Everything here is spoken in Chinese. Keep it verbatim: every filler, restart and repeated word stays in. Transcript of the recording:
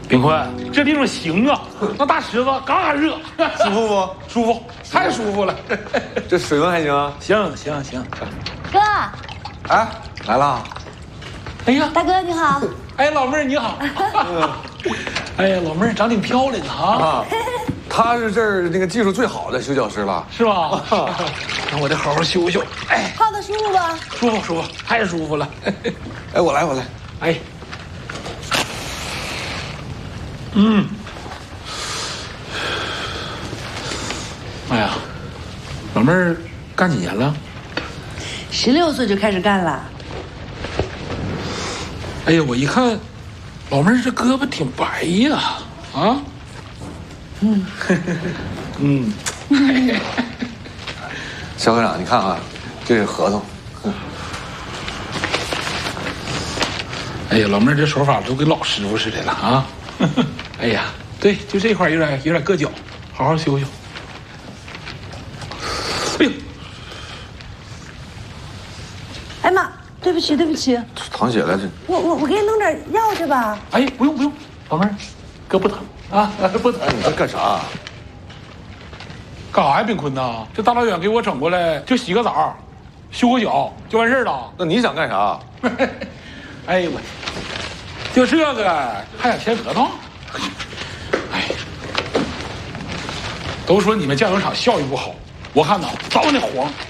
炳坤，这地方行啊，那大石子嘎热， 舒服不？ 舒服，太舒服了。 这水温还行啊？ 行行行。 哥， 哎，来了。 哎呀， 大哥你好。 哎，老妹儿你好。哎呀，老妹儿长挺漂亮的啊。 啊，他是这儿那个技术最好的修脚师了， 是吧？那我得好好修修。哎， 泡的舒服吧？ 舒服舒服，太舒服了。 哎，我来我来。 哎。嗯，哎呀，老妹儿干几年了？ 十六岁就开始干了。 哎呀，我一看，老妹儿这胳膊挺白呀，啊，嗯，嗯， 肖科长，你看啊，这是合同。 哎呀，老妹儿这手法都跟老师傅似的了啊。哎呀，对，就这块有点有点硌脚，好好修修。哎呦， 哎妈，对不起对不起， 淌血了这。 我我我给你弄点药去吧。 哎，不用不用，老妹儿，胳膊疼啊，不疼。 哎，你这干啥？ 干啥呀，炳坤呐？这大老远给我整过来，就洗个澡，修个脚就完事儿了。 那你想干啥？ 哎呦我。就这个还想签合同？哎，都说你们酱油厂效益不好，我看呐，早晚得黄。